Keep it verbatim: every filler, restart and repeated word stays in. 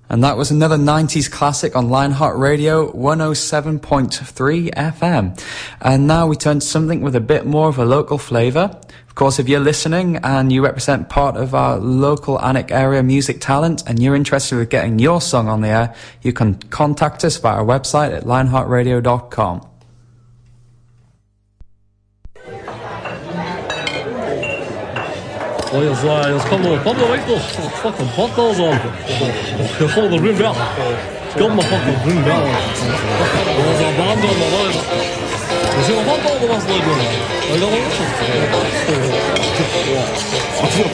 And that was another nineties classic on Lionheart Radio one oh seven point three F M. And now we turn to something with a bit more of a local flavour. Of course, if you're listening and you represent part of our local Alnwick area music talent and you're interested in getting your song on the air, you can contact us via our website at lionheart radio dot com. Oh, yes, uh, yes, come on, come on, wait, no, fucking hot dogs on. You follow the ring down. Got my fucking ring down. There's a band on the line. You see, a hot dog was like that. I don't know.